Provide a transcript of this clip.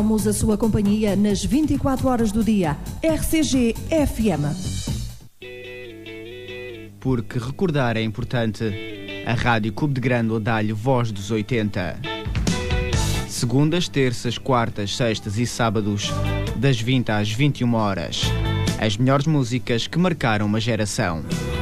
Somos a sua companhia nas 24 horas do dia. RCG FM. Porque recordar é importante, a Rádio Clube de Grândola dá-lhe voz dos 80. Segundas, terças, quartas, sextas e sábados, das 20 às 21 horas. As melhores músicas que marcaram uma geração.